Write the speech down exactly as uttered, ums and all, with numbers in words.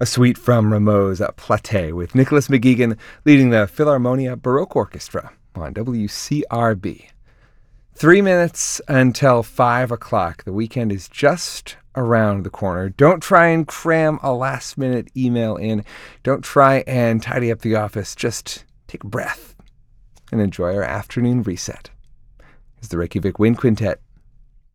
A suite from Rameau's Platée with Nicholas McGeegan leading the Philharmonia Baroque Orchestra on W C R B. Three minutes until five o'clock. The weekend is just around the corner. Don't try and cram a last-minute email in. Don't try and tidy up the office. Just take a breath and enjoy our afternoon reset. It's the Reykjavik Wind Quintet